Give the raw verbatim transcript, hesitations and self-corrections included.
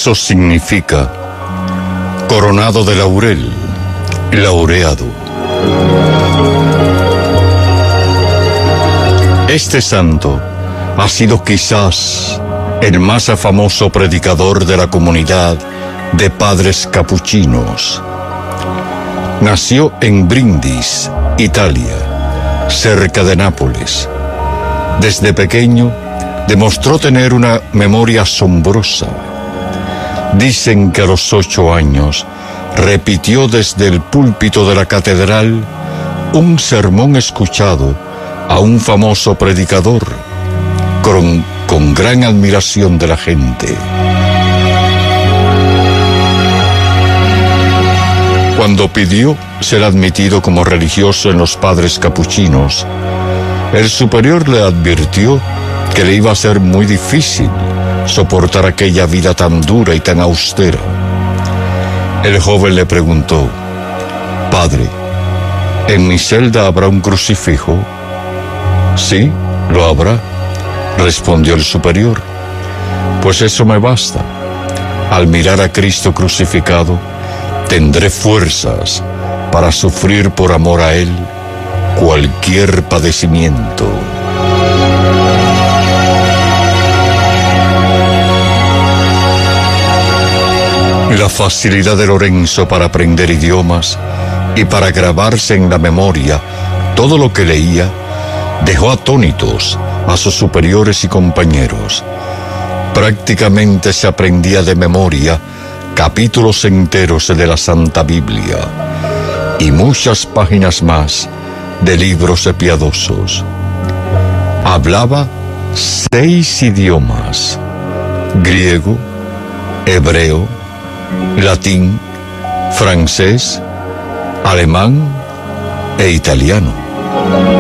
eso significa coronado de laurel, laureado. Este santo ha sido quizás el más famoso predicador de la comunidad de padres capuchinos. Nació en Brindis, Italia, cerca de Nápoles. Desde pequeño demostró tener una memoria asombrosa. Dicen que a los ocho años repitió desde el púlpito de la catedral un sermón escuchado a un famoso predicador, con, con gran admiración de la gente. Cuando pidió ser admitido como religioso en los padres capuchinos, el superior le advirtió que le iba a ser muy difícil soportar aquella vida tan dura y tan austera. El joven le preguntó: «Padre, ¿en mi celda habrá un crucifijo?» «Sí, lo habrá», respondió el superior. «Pues eso me basta. Al mirar a Cristo crucificado, tendré fuerzas para sufrir por amor a Él cualquier padecimiento». La facilidad de Lorenzo para aprender idiomas y para grabarse en la memoria todo lo que leía dejó atónitos a sus superiores y compañeros. Prácticamente se aprendía de memoria capítulos enteros de la Santa Biblia y muchas páginas más de libros piadosos. Hablaba seis idiomas: griego, hebreo, latín, francés, alemán e italiano.